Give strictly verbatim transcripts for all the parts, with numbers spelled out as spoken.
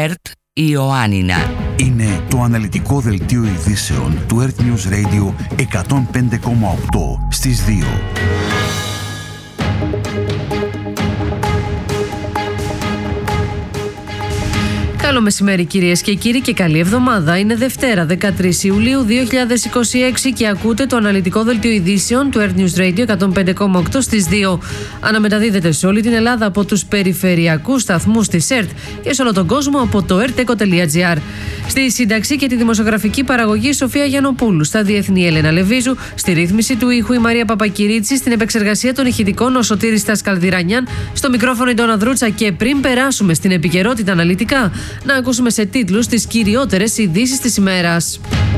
ΕΡΤ Ιωάννινα. Είναι το αναλυτικό δελτίο ειδήσεων του ΕΡΤ News Radio εκατόν πέντε κόμμα οκτώ στις δύο. Καλό μεσημέρι κυρίες και κύριοι και καλή εβδομάδα. Είναι Δευτέρα δεκατρείς Ιουλίου δύο χιλιάδες είκοσι έξι και ακούτε το αναλυτικό δελτίο ειδήσεων του ΕΡΤ News Radio εκατόν πέντε κόμμα οκτώ στις δύο. Αναμεταδίδεται σε όλη την Ελλάδα από τους περιφερειακούς σταθμούς της ΕΡΤ και σε όλο τον κόσμο από το ερτ-εκο τελεία τζι άρ. Στη σύνταξη και τη δημοσιογραφική παραγωγή Σοφία Γιαννοπούλου, στα διεθνή Έλενα Λεβίζου, στη ρύθμιση του ήχου η Μαρία Παπακυρίτση, στην επεξεργασία των ηχητικών ο Σωτήρης Στασκαλδιρανιάν, στο μικρόφωνο η Ντόνα Δρούτσα. Και πριν περάσουμε στην επικαιρότητα αναλυτικά, να ακούσουμε σε τίτλους τις κυριότερες ειδήσεις της ημέρας.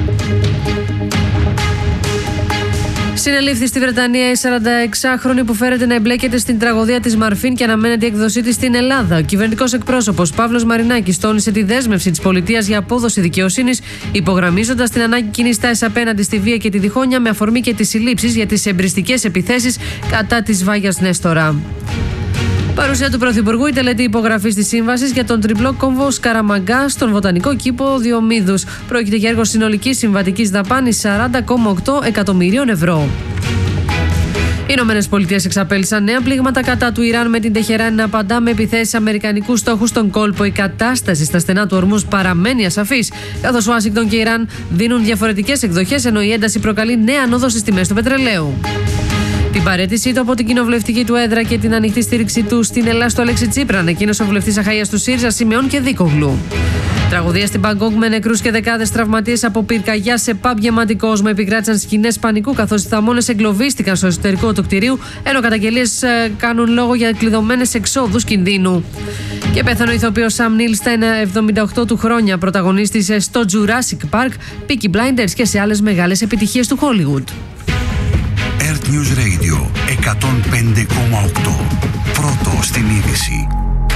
Συνελήφθη στη Βρετανία η σαρανταεξάχρονη που φέρεται να εμπλέκεται στην τραγωδία της Μαρφίν και αναμένεται η έκδοσή της στην Ελλάδα. Ο κυβερνητικός εκπρόσωπος Παύλος Μαρινάκης τόνισε τη δέσμευση της πολιτείας για απόδοση δικαιοσύνης, υπογραμμίζοντας την ανάγκη κοινής τάσης απέναντι στη βία και τη διχόνοια, με αφορμή και τις συλλήψεις για τις εμπριστικές επιθέσεις κατά της Βάγιας Νέστορα. Παρουσία του Πρωθυπουργού η τελετή υπογραφής της σύμβασης για τον τριπλό κόμβο Σκαραμαγκά στον Βοτανικό Κήπο Διομήδους. Πρόκειται για έργο συνολικής συμβατικής δαπάνης σαράντα κόμμα οκτώ εκατομμυρίων ευρώ. Οι Ηνωμένες Πολιτείες εξαπέλυσαν νέα πλήγματα κατά του Ιράν, με την Τεχεράνη να απαντά με επιθέσεις αμερικανικούς στόχους στον κόλπο. Η κατάσταση στα στενά του Ορμούζ παραμένει ασαφής, καθώς Ουάσιγκτον και Ιράν δίνουν διαφορετικές εκδοχές, ενώ η ένταση προκαλεί νέα ανόδο στις τιμές του πετρελαίου. Την παραίτησή του από την κοινοβουλευτική του έδρα και την ανοιχτή στήριξη του στην Ελλάδα στο Αλέξη Τσίπρα ανακοίνωσε ο βουλευτής Αχαΐας του ΣΥΡΙΖΑ Σιμεών και Δίκογλου. Τραγωδία στην Μπαγκόγκ με νεκρούς και δεκάδες τραυματίες από πυρκαγιά σε παμπ γεμάτη κόσμο. Επικράτησαν σκηνές πανικού, καθώς οι θαμώνες εγκλωβίστηκαν στο εσωτερικό του κτηρίου, ενώ καταγγελίες κάνουν λόγο για κλειδωμένες εξόδους κινδύνου. Και πέθανε ο ηθοποιός Σαμ Νίλ στα εβδομήντα οκτώ του χρόνια, πρωταγωνίστης στο Jurassic Park, Peaky Blinders και σε άλλες μεγάλες επιτυχίες του Hollywood. ΕΡΤ News Radio εκατόν πέντε κόμμα οκτώ. Πρώτο στην είδηση.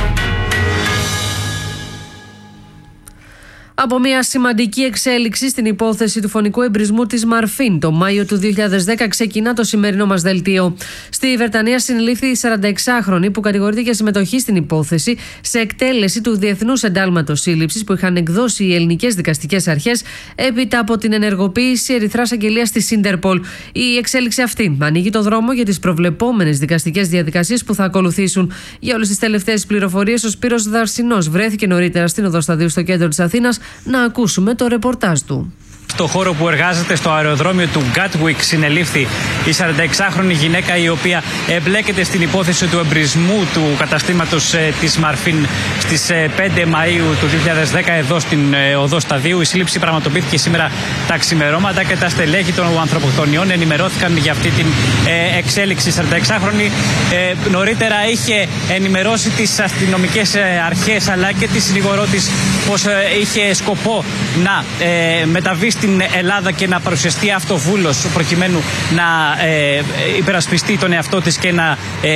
Από μια σημαντική εξέλιξη στην υπόθεση του φωνικού εμπρισμού της Μαρφίν, το Μάιο του δύο χιλιάδες δέκα ξεκινά το σημερινό μας δελτίο. Στη Βρετανία συνελήφθη η σαρανταεξάχρονη που κατηγορείται για συμμετοχή στην υπόθεση σε εκτέλεση του Διεθνούς Εντάλματος Σύλληψης που είχαν εκδώσει οι ελληνικές δικαστικές αρχές έπειτα από την ενεργοποίηση ερυθράς αγγελίας της Ίντερπολ. Η εξέλιξη αυτή ανοίγει το δρόμο για τις προβλεπόμενες δικαστικές διαδικασίες που θα ακολουθήσουν. Για όλες τις τελευταίες πληροφορίες, ο Σπύρος Δαρσινός βρέθηκε νωρίτερα στην Οδοσταδίου στο κέντρο της Αθήνας. Να ακούσουμε το ρεπορτάζ του. Στο χώρο που εργάζεται στο αεροδρόμιο του Gatwick συνελήφθη η σαρανταεξάχρονη γυναίκα η οποία εμπλέκεται στην υπόθεση του εμπρισμού του καταστήματος ε, της Μαρφίν στις ε, πέντε Μαΐου του δύο χιλιάδες δέκα εδώ στην ε, οδό Σταδίου. Η σύλληψη πραγματοποιήθηκε σήμερα τα ξημερώματα και τα στελέχη των ανθρωποκτονιών ενημερώθηκαν για αυτή την ε, εξέλιξη. Η σαρανταεξάχρονη ε, νωρίτερα είχε ενημερώσει τις αστυνομικές ε, αρχές αλλά και τη συνηγορό της πως ε, είχε σκοπό να ε, μεταβεί στην Ελλάδα και να παρουσιαστεί αυτοβούλος προκειμένου να ε, υπερασπιστεί τον εαυτό της και να ε,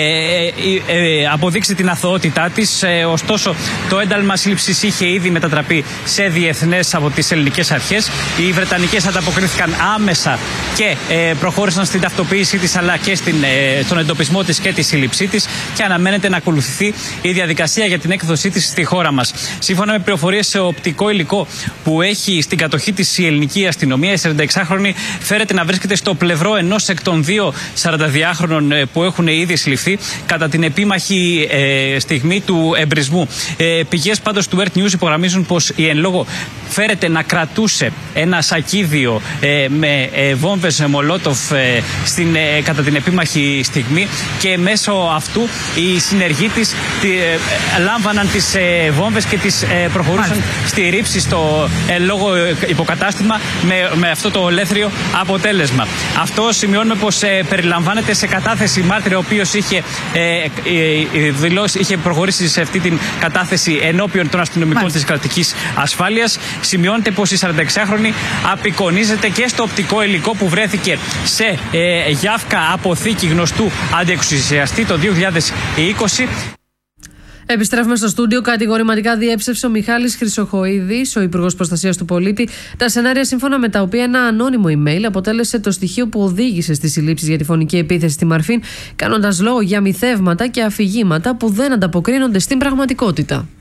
ε, ε, αποδείξει την αθωότητά της. Ε, ωστόσο, το ένταλμα σύλληψης είχε ήδη μετατραπεί σε διεθνές από τις ελληνικές αρχές. Οι Βρετανικές ανταποκρίθηκαν άμεσα και ε, προχώρησαν στην ταυτοποίησή της αλλά και στην, ε, στον εντοπισμό της και τη σύλληψή της και αναμένεται να ακολουθηθεί η διαδικασία για την έκδοσή της στη χώρα μας. Σύμφωνα με πληροφορίες σε οπτικό υλικό που έχει στην κατοχή της η ελληνική αστυνομία, η σαρανταεξάχρονη φέρεται να βρίσκεται στο πλευρό ενός εκ των δύο σαρανταδυάχρονων που έχουν ήδη συλληφθεί κατά την επίμαχη ε, στιγμή του εμπρισμού. Ε, πηγές πάντως του ΕΡΤ News υπογραμμίζουν πως η εν λόγω φέρεται να κρατούσε ένα σακίδιο ε, με ε, βόμβες Μολότοφ ε, στην, ε, κατά την επίμαχη στιγμή και μέσω αυτού οι συνεργοί της τη, ε, λάμβαναν τις ε, βόμβες και τις ε, προχωρούσαν στη ρήψη στο ε, λόγο υποκατάστημα με, με αυτό το ολέθριο αποτέλεσμα. Αυτό σημειώνουμε πως ε, περιλαμβάνεται σε κατάθεση μάρτυρα ο οποίος είχε, ε, ε, ε, δηλώσει, είχε προχωρήσει σε αυτή την κατάθεση ενώπιον των αστυνομικών της κρατικής ασφάλειας. Σημειώνεται πως η σαρανταεξάχρονη απεικονίζεται και στο οπτικό υλικό που βρέθηκε σε ε, Γιάφκα αποθήκη γνωστού αντιεξουσιαστή το δύο χιλιάδες είκοσι. Επιστρέφουμε στο στούντιο. Κατηγορηματικά διέψευσε ο Μιχάλης Χρυσοχοΐδης, ο Υπουργός Προστασίας του Πολίτη, τα σενάρια σύμφωνα με τα οποία ένα ανώνυμο email αποτέλεσε το στοιχείο που οδήγησε στις συλλήψεις για τη φωνική επίθεση στη Μαρφίν, κάνοντας λόγο για μυθεύματα και αφηγήματα που δεν ανταποκρίνονται στην πραγματικότητα.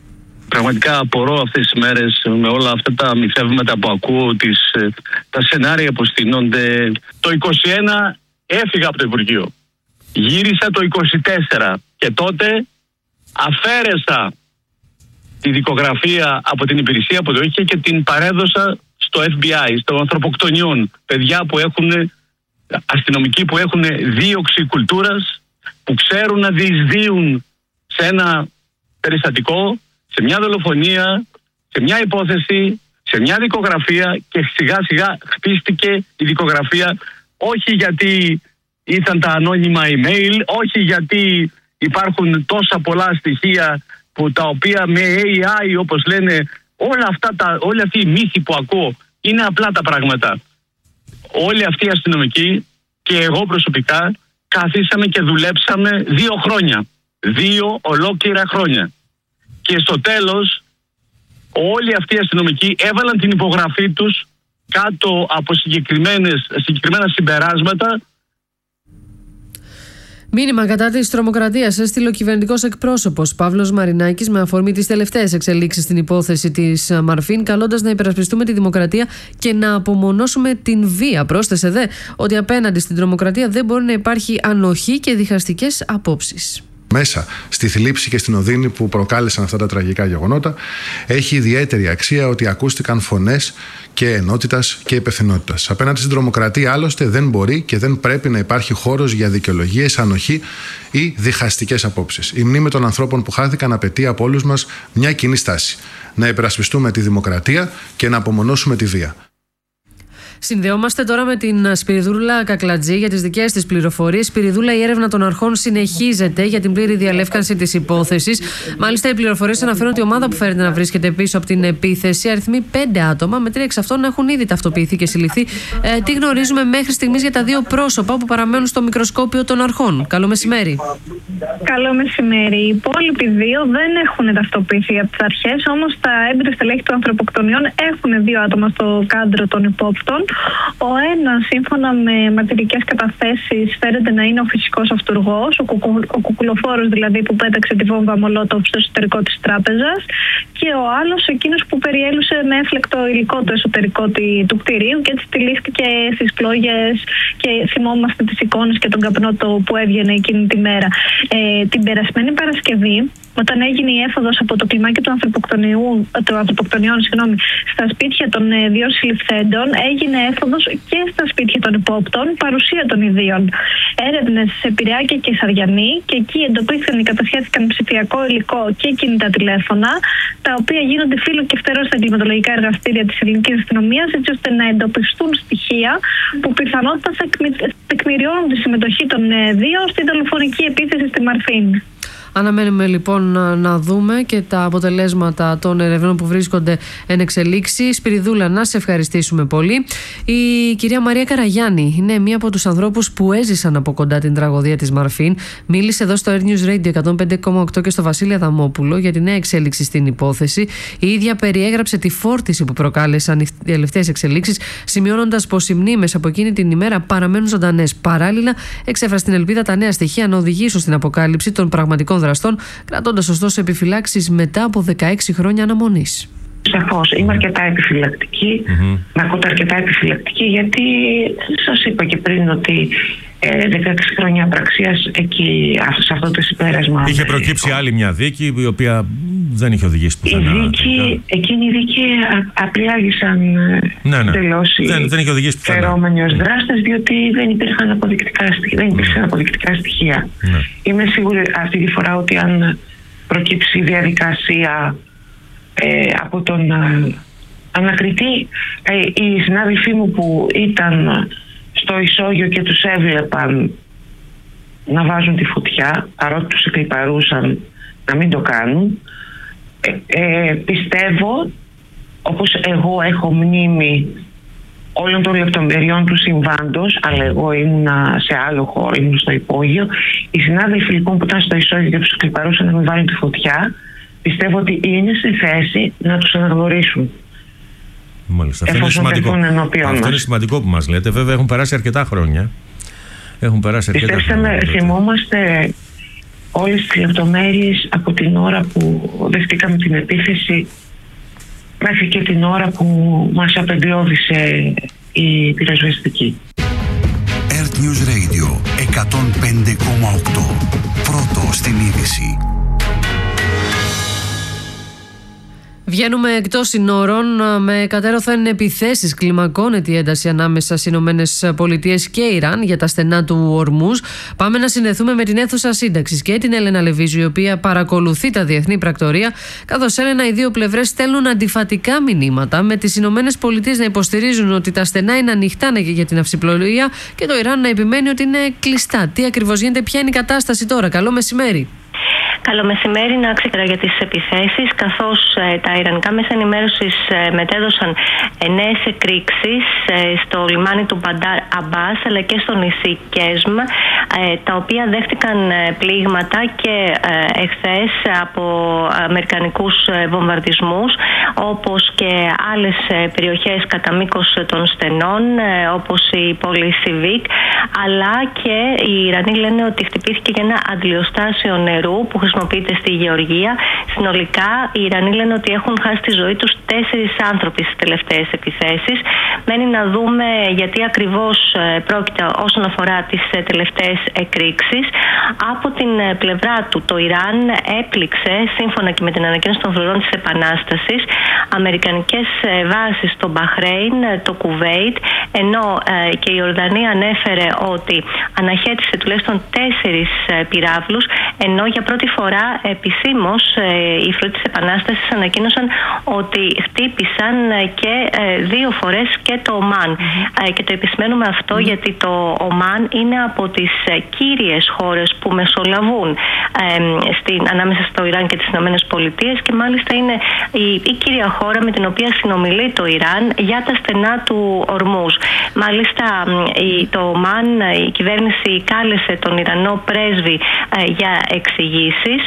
πραγματικά απορώ αυτές τις μέρες με όλα αυτά τα μυθεύματα που ακούω, τις, τα σενάρια που στείνονται. Το είκοσι ένα έφυγα από το Υπουργείο. Γύρισα το είκοσι τέσσερα και τότε αφαίρεσα τη δικογραφία από την υπηρεσία που το είχε και την παρέδωσα στο εφ μπι άι, στο ανθρωποκτονιών. Παιδιά που έχουν, αστυνομικοί που έχουν δίωξη κουλτούρας, που ξέρουν να διεισδύουν σε ένα περιστατικό, σε μια δολοφονία, σε μια υπόθεση, σε μια δικογραφία, και σιγά σιγά χτίστηκε η δικογραφία, όχι γιατί ήταν τα ανώνυμα email, όχι γιατί υπάρχουν τόσα πολλά στοιχεία που τα οποία με έι άι, όπως λένε, όλα αυτά τα, όλοι αυτοί οι μύθοι που ακούω είναι απλά τα πράγματα. Όλοι αυτοί οι αστυνομικοί και εγώ προσωπικά καθίσαμε και δουλέψαμε δύο χρόνια. Δύο ολόκληρα χρόνια. Και στο τέλος όλοι αυτοί οι αστυνομικοί έβαλαν την υπογραφή τους κάτω από συγκεκριμένες, συγκεκριμένα συμπεράσματα. Μήνυμα κατά της τρομοκρατίας έστειλε ο κυβερνητικός εκπρόσωπος Παύλος Μαρινάκης με αφορμή τις τελευταίες εξελίξεις στην υπόθεση της Μαρφίν, καλώντας να υπερασπιστούμε τη δημοκρατία και να απομονώσουμε την βία. Πρόσθεσε δε ότι απέναντι στην τρομοκρατία δεν μπορεί να υπάρχει ανοχή και διχαστικές απόψεις. Μέσα στη θλίψη και στην οδύνη που προκάλεσαν αυτά τα τραγικά γεγονότα, έχει ιδιαίτερη αξία ότι ακούστηκαν φωνές και ενότητας και υπευθυνότητας. Απέναντι στην τρομοκρατία, άλλωστε, δεν μπορεί και δεν πρέπει να υπάρχει χώρος για δικαιολογίες, ανοχή ή διχαστικές απόψεις. Η μνήμη των ανθρώπων που χάθηκαν απαιτεί από όλους μας μια κοινή στάση. Να υπερασπιστούμε τη δημοκρατία και να απομονώσουμε τη βία. Συνδεόμαστε τώρα με την Σπυριδούλα Κακλατζή για τις δικές της πληροφορίες. Σπυριδούλα, η έρευνα των αρχών συνεχίζεται για την πλήρη διαλεύκανση της υπόθεσης. Μάλιστα, οι πληροφορίες αναφέρουν ότι η ομάδα που φέρεται να βρίσκεται πίσω από την επίθεση αριθμεί πέντε άτομα, με τρία εξ αυτών έχουν ήδη ταυτοποιηθεί και συλληφθεί. Ε, τι γνωρίζουμε μέχρι στιγμής για τα δύο πρόσωπα που παραμένουν στο μικροσκόπιο των αρχών? Καλό μεσημέρι. Καλό μεσημέρι. Οι υπόλοιποι δύο δεν έχουν ταυτοποιηθεί από τις αρχές, όμως τα έμπειρα στελέχη των ανθρωποκτονιών έχουν δύο άτομα στο κέντρο των υπόπτων. Ο ένας, σύμφωνα με μαρτυρικές καταθέσεις, φέρεται να είναι ο φυσικός αυτουργός, ο, κουκου, ο κουκουλοφόρος δηλαδή που πέταξε τη βόμβα Μολότοφ στο εσωτερικό της τράπεζας, και ο άλλος εκείνος που περιέλουσε με έφλεκτο υλικό το εσωτερικό του κτηρίου και έτσι τυλίχτηκε στις πλόγες και θυμόμαστε τις εικόνες και τον καπνό το που έβγαινε εκείνη τη μέρα. Ε, την περασμένη Παρασκευή, όταν έγινε η έφοδος από το κλιμάκι του ανθρωποκτονιών συγγνώμη, στα σπίτια των ε, δύο συλληφθέντων, έγινε έφοδος και στα σπίτια των υπόπτων, παρουσία των ιδίων. Έρευνες σε Πειραιά και Κεσαριανή, και εκεί εντοπίστηκαν ή κατασχέθηκαν ψηφιακό υλικό και κινητά τηλέφωνα, τα οποία γίνονται φύλλο και φτερό στα εγκληματολογικά εργαστήρια της ελληνικής αστυνομίας, έτσι ώστε να εντοπιστούν στοιχεία που πιθανότητα θα τεκμηριώνουν τη συμμετοχή των ε, δύο στην δολοφονική επίθεση στη Μαρφίν. Αναμένουμε λοιπόν να δούμε και τα αποτελέσματα των ερευνών που βρίσκονται εν εξελίξη. Σπυριδούλα, να σε ευχαριστήσουμε πολύ. Η κυρία Μαρία Καραγιάννη είναι μία από τους ανθρώπους που έζησαν από κοντά την τραγωδία της Μαρφίν. Μίλησε εδώ στο Air News Radio εκατόν πέντε κόμμα οκτώ και στο Βασίλη Αδαμόπουλο για τη νέα εξέλιξη στην υπόθεση. Η ίδια περιέγραψε τη φόρτιση που προκάλεσαν οι τελευταίες εξελίξεις, σημειώνοντας πως οι μνήμες από εκείνη την ημέρα παραμένουν ζωντανές. Παράλληλα, εξέφρασε την ελπίδα τα νέα στοιχεία να οδηγήσουν στην αποκάλυψη των πραγματικών δραστών, κρατώντας ωστόσο επιφυλάξεις μετά από δεκαέξι χρόνια αναμονής. Σαφώς, είμαι αρκετά επιφυλακτική, mm-hmm. να ακούτε αρκετά επιφυλακτική, γιατί σας είπα και πριν ότι ε, δεκαέξι χρόνια απραξίας εκεί, σε αυτό το συμπέρασμα. Είχε προκύψει ε, άλλη μια δίκη, η οποία δεν είχε οδηγήσει πουθενά. Η δίκη, εκείνη η δίκη απειλάγησαν ναι, ναι. τελώς οι δεν, δεν είχε οδηγήσει πουθενά. φερόμενοι ως δράστες, διότι δεν υπήρχαν αποδεικτικά στοιχεία. Δεν υπήρξαν αποδεικτικά στοιχεία. Ναι. Είμαι σίγουρη αυτή τη φορά ότι αν προκύψει διαδικασία ε, από τον ε, ανακριτή, ε, οι συνάδελφοί μου που ήταν στο ισόγειο και τους έβλεπαν να βάζουν τη φωτιά, παρότι τους εκλιπαρούσαν να μην το κάνουν, ε, ε, πιστεύω, όπως εγώ έχω μνήμη όλων των λεπτομεριών του συμβάντος, αλλά εγώ ήμουν σε άλλο χώρο, ήμουν στο υπόγειο, οι συνάδελφοι λοιπόν που ήταν στο ισόγειο και τους εκλιπαρούσαν να μην βάλουν τη φωτιά, πιστεύω ότι είναι στη θέση να τους αναγνωρίσουν. Μάλιστα. Αυτό, είναι σημαντικό. Αυτό είναι σημαντικό που μας λέτε. Βέβαια έχουν περάσει αρκετά χρόνια. Έχουν περάσει αρκετά Πιστέψτε χρόνια. με, θυμόμαστε όλες τις λεπτομέρειες από την ώρα που δεχτήκαμε την επίθεση μέχρι και την ώρα που μας απεμπιώδησε η πυροσβεστική. Earth News Radio εκατόν πέντε κόμμα οκτώ. Πρώτο στην είδηση. Βγαίνουμε εκτός συνόρων. Με κατέρωθεν επιθέσεις κλιμακώνεται η ένταση ανάμεσα στις Ηνωμένες Πολιτείες και Ιράν για τα στενά του Ορμούζ. Πάμε να συνδεθούμε με την αίθουσα σύνταξης και την Έλενα Λεβίζου, η οποία παρακολουθεί τα διεθνή πρακτορία. Καθώς, Έλενα, οι δύο πλευρές στέλνουν αντιφατικά μηνύματα, με τις Ηνωμένες Πολιτείες να υποστηρίζουν ότι τα στενά είναι ανοιχτά για την αυσιπλοεία και το Ιράν να επιμένει ότι είναι κλειστά. Τι ακριβώς γίνεται, ποια είναι η κατάσταση τώρα? Καλό μεσημέρι. Καλό μεσημέρι. Να ξέρα για τις επιθέσεις, καθώς ε, τα ιρανικά μέσα ενημέρωσης ε, μετέδωσαν ε, νέες εκρήξεις ε, στο λιμάνι του Μπαντάρ Αμπάς αλλά και στο νησί Κέσμ, ε, τα οποία δέχτηκαν ε, πλήγματα και ε, εχθές από αμερικανικούς ε, βομβαρδισμούς, όπως και άλλες ε, περιοχές κατά μήκος των στενών, ε, όπως η πόλη Σιβίκ, αλλά και οι Ιρανοί λένε ότι χτυπήθηκε και ένα αντλιοστάσιο νερού που χρησιμοποιείται στη Γεωργία. Συνολικά, οι Ιρανοί λένε ότι έχουν χάσει τη ζωή τους τέσσερις άνθρωποι στις τελευταίες επιθέσεις. Μένει να δούμε γιατί ακριβώς πρόκειται όσον αφορά τις τελευταίες εκρήξεις. Από την πλευρά του, το Ιράν έπληξε, σύμφωνα και με την ανακοίνωση των φρουρών της Επανάστασης, αμερικανικές βάσεις στο Μπαχρέιν, το Κουβέιτ, ενώ και η Ιορδανία ανέφερε ότι αναχέτησε τουλάχιστον τέσσερις πυράβλους, ενώ για πρώτη φορά επισήμως οι φρουροί της Επανάστασης ανακοίνωσαν ότι χτύπησαν και δύο φορές και το Ομάν. Mm-hmm. Και το επισημαίνουμε αυτό mm-hmm. γιατί το Ομάν είναι από τις κύριες χώρες που μεσολαβούν ε, στην, ανάμεσα στο Ιράν και τις Ηνωμένες Πολιτείες, και μάλιστα είναι η, η κύρια χώρα με την οποία συνομιλεί το Ιράν για τα στενά του Ορμούζ. Μάλιστα η, το Ομάν, η κυβέρνηση κάλεσε τον Ιρανό πρέσβη ε, για εξηγήσεις,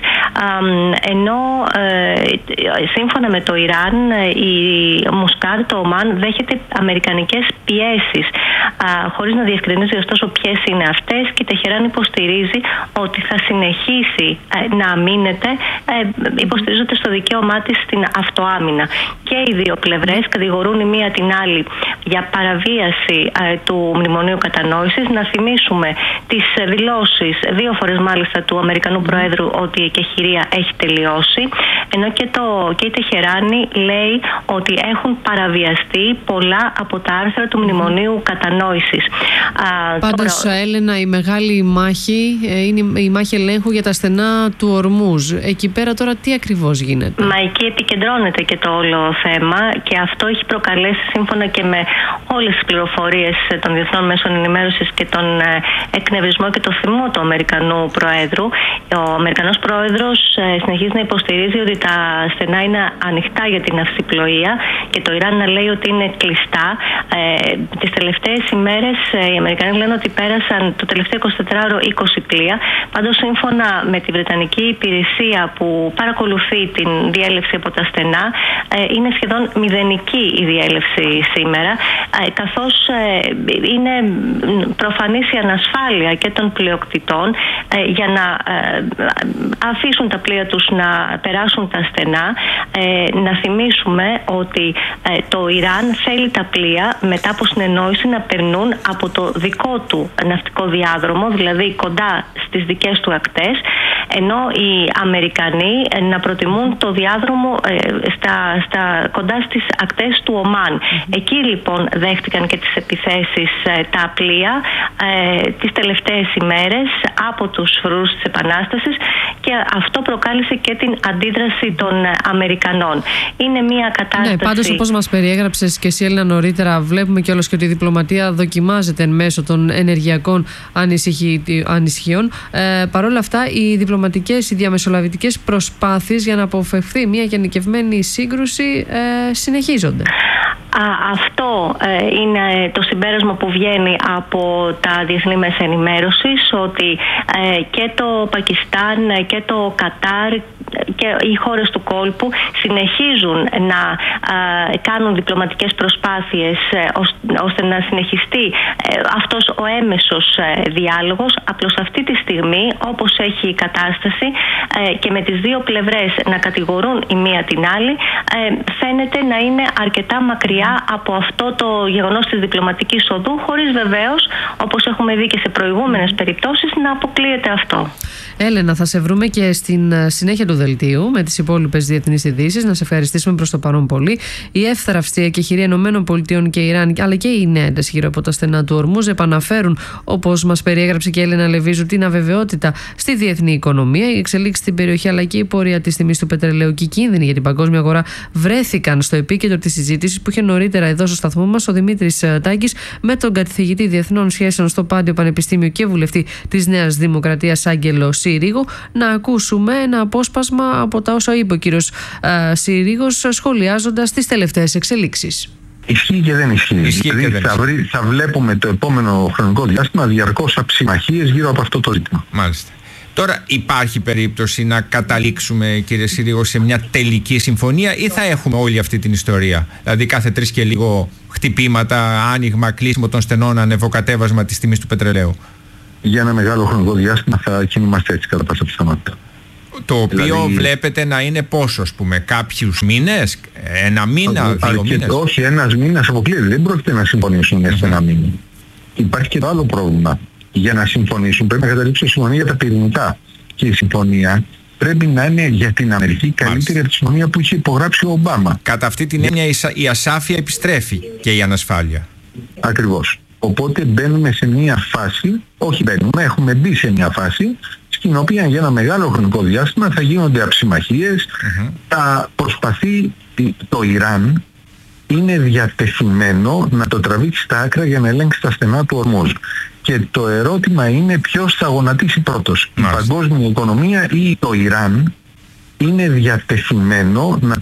ε, ενώ ε, σύμφωνα με το Ιράν η Μουσκάτ, το Ομάν, δέχεται αμερικανικές πιέσεις, ε, χωρίς να διευκρινίζει ωστόσο ποιες είναι αυτές, και η Τεχεράν υποστηρίζει ότι θα συνεχίσει ε, να αμήνεται, ε, υποστηρίζοντας το δικαίωμά της στην αυτοάμυνα. Και οι δύο πλευρές κατηγορούν η μία την άλλη για παραβίαση ε, του Μνημονίου Κατανόησης. Να θυμίσουμε τις δηλώσεις, δύο φορές μάλιστα, του Αμερικανού Προέδρου ότι η εκεχηρία έχει τελειώσει, ενώ και, το, και η Τεχεράνη λέει ότι έχουν παραβιαστεί πολλά από τα άρθρα του Μνημονίου Κατανόησης. Πάντως, τώρα... Έλενα, η μεγάλη μάχη είναι η μάχη ελέγχου για τα στενά του Ορμούζ. Εκεί πέρα τώρα τι ακριβώς γίνεται? Μα εκεί επικεντρώνεται και το όλο θέμα, και αυτό έχει προκαλέσει, σύμφωνα και με όλες τις πληροφορίες των διεθνών μέσων ενημέρωσης, και τον εκνευρισμό και το θυμό του Αμερικανού Προέδρου. Ο Αμερικανός Πρόεδρος συνεχίζει να υποστηρίζει ότι τα στενά είναι ανοιχτά για την αυσιπλοεία και το Ιράν να λέει ότι είναι κλειστά. Ε, τις τελευταίες ημέρες οι Αμερικανοί λένε ότι πέρασαν το τελευταίο εικοσιτετράωρο είκοσι πλοία. Πάντως, σύμφωνα με τη Βρετανική υπηρεσία που παρακολουθεί την διέλευση από τα στενά, ε, είναι σχεδόν μηδενική η διέλευση σήμερα, ε, καθώς ε, είναι προφανής η ανασφάλεια και των πλειοκτητών ε, για να ε, αφήσουν τα πλοία τους να περάσουν τα στενά. Ε, να θυμίσουμε ότι ε, το Ιράν θέλει τα πλοία μετά από συνεννόηση να περνούν από το δικό του ναυτικό διάδρομο, δηλαδή κοντά στις δικές του ακτές, ενώ οι Αμερικανοί ε, να προτιμούν το διάδρομο ε, στα, στα, κοντά στις ακτές του Ομάν. Mm-hmm. Εκεί λοιπόν δέχτηκαν και τις επιθέσεις ε, τα πλοία ε, τις τελευταίες ημέρες από τους φρουρούς της Επανάστασης, και αυτό προκάλεσε και την αντίδραση των Αμερικανών. Είναι μια κατάσταση... Ναι, πάντως, όπως μας περιέγραψες και εσύ, Έλληνα, νωρίτερα, βλέπουμε κιόλας και ότι η διπλωματία δοκιμάζεται εν μέσω των ενεργειακών ανησυχιών. Ε, Παρ' όλα αυτά, οι διπλωματικές, οι διαμεσολαβητικές προσπάθειες για να αποφευθεί μια γενικευμένη σύγκρουση ε, συνεχίζονται. αυτό ε, είναι το συμπέρασμα που βγαίνει από τα διεθνή μέσα ενημέρωσης, ότι ε, και το Πακιστάν και το Κατάρ και οι χώρες του κόλπου συνεχίζουν να ε, κάνουν διπλωματικές προσπάθειες ε, ώστε να συνεχιστεί ε, αυτός ο έμεσος ε, διάλογος. Απλώς αυτή τη στιγμή, όπως έχει η κατάσταση ε, και με τις δύο πλευρές να κατηγορούν η μία την άλλη, ε, φαίνεται να είναι αρκετά μακριά από αυτό το γεγονός της διπλωματικής οδού, χωρίς βεβαίως, όπως έχουμε δει και σε προηγούμενες περιπτώσεις, να αποκλείεται αυτό. Έλενα, θα σε βρούμε και στην συνέχεια του δελτίου με τις υπόλοιπες διεθνείς ειδήσεις. Να σε ευχαριστήσουμε προς το παρόν πολύ. Η εύθραυστη εκεχηρία Ηνωμένων Πολιτειών και Ιράν, αλλά και η νέα ένταση γύρω από τα στενά του Ορμούζ, επαναφέρουν, όπως μας περιέγραψε και η Έλενα Λεβίζου, την αβεβαιότητα στη διεθνή οικονομία. Η εξελίξη στην περιοχή αλλά και η πορεία της τιμής του πετρελαίου και οι κίνδυνοι για την παγκόσμια αγορά βρέθηκαν στο επίκεντρο της συζήτησης που είχε νωρίτερα εδώ στο σταθμό μας ο Δημήτρης Τάκης με τον καθηγητή Διεθνών Σχέσεων στο Πάντιο Πανεπιστήμιο και βουλευτή της Νέας Δημοκρατίας Άγγελο Συρίγο. Να ακούσουμε ένα απόσπασμα από τα όσα είπε ο κύριος Συρίγος σχολιάζοντας τις τελευταίες εξελίξεις. Ισχύει και δεν ισχύει. ισχύει δηλαδή δεν θα, βρει, θα βλέπουμε το επόμενο χρονικό διάστημα διαρκώς αψημαχίες γύρω από αυτό το ζήτημα. Μάλιστα. Τώρα υπάρχει περίπτωση να καταλήξουμε, κύριε Συρίγο, σε μια τελική συμφωνία ή θα έχουμε όλη αυτή την ιστορία? Δηλαδή κάθε τρεις και λίγο χτυπήματα, άνοιγμα, κλείσιμο των στενών, ανεβοκατέβασμα της τιμής του πετρελαίου. Για ένα μεγάλο χρονικό διάστημα θα κινούμαστε έτσι κατά πάσα πιθανότητα. Το οποίο δηλαδή, βλέπετε να είναι πόσο, ας πούμε, κάποιους μήνες, ένα μήνα, δύο αρκετό, μήνες? Όχι, ένας μήνας αποκλείεται. Δεν πρόκειται να συμφωνήσουν mm-hmm. σε ένα μήνα. Υπάρχει και το άλλο πρόβλημα. Για να συμφωνήσουν πρέπει να καταλήξουν συμφωνία για τα πυρηνικά. Και η συμφωνία πρέπει να είναι για την Αμερική καλύτερη από τη συμφωνία που είχε υπογράψει ο Ομπάμα. Κατά αυτή την έννοια η ασάφεια επιστρέφει και η ανασφάλεια. Ακριβώς. Οπότε μπαίνουμε σε μια φάση, όχι μπαίνουμε, έχουμε μπει σε μια φάση στην οποία για ένα μεγάλο χρονικό διάστημα θα γίνονται αψημαχίες, mm-hmm. θα προσπαθεί το Ιράν, είναι διατεθειμένο να το τραβήξει στα άκρα για να ελέγξει τα στενά του Ορμούζ. Και το ερώτημα είναι ποιος θα γονατίσει πρώτος, Μάλιστα. η παγκόσμια οικονομία ή το Ιράν είναι διατεθειμένο να